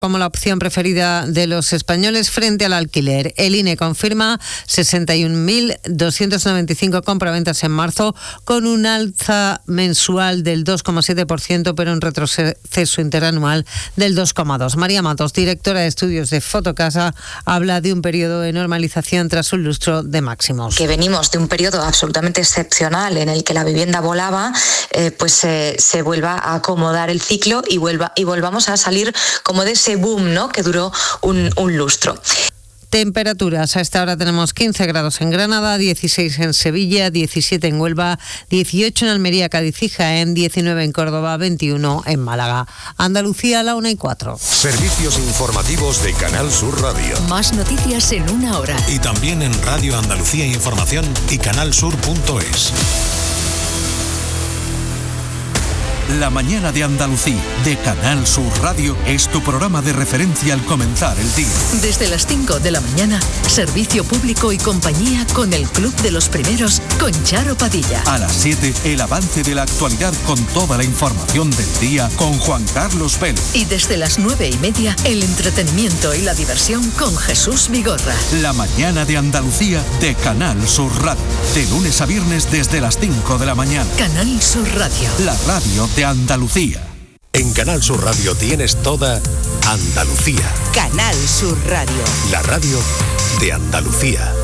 como la opción preferida de los españoles frente al alquiler. El INE confirma 61.295 compraventas en marzo, con un alza mensual del 2,7%, pero un retroceso interanual del 2,2%. María Matos, directora de estudios de Fotocasa, habla de un periodo de normalización tras un lustro de máximos. Que venimos de un periodo absolutamente excepcional en el que la vivienda volaba, se vuelva a acomodar el ciclo y volvamos a salir como de ese boom, ¿no?, que duró un lustro. Temperaturas. A esta hora tenemos 15 grados en Granada, 16 en Sevilla, 17 en Huelva, 18 en Almería, Cádiz y Jaén, 19 en Córdoba, 21 en Málaga. Andalucía a la 1:04. Servicios informativos de Canal Sur Radio. Más noticias en una hora. Y también en Radio Andalucía Información y canalsur.es. La mañana de Andalucía, de Canal Sur Radio, es tu programa de referencia al comenzar el día. Desde las 5 de la mañana, servicio público y compañía con el Club de los Primeros, con Charo Padilla. A las 7, el avance de la actualidad con toda la información del día con Juan Carlos Vélez. Y desde las 9:30, el entretenimiento y la diversión con Jesús Vigorra. La mañana de Andalucía, de Canal Sur Radio. De lunes a viernes desde las 5 de la mañana. Canal Sur Radio. La radio de Andalucía. En Canal Sur Radio tienes toda Andalucía. Canal Sur Radio. La radio de Andalucía.